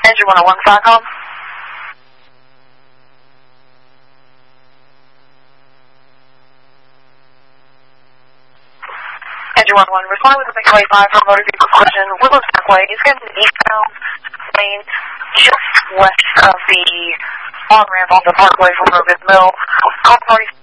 Engine 101, Stockholm. Engine 101, respond with a McWay 5 for motor vehicle collision. Woodlands Parkway is going to the eastbound lane just west of the on-ramp on the parkway from Rogan Mill. Call parties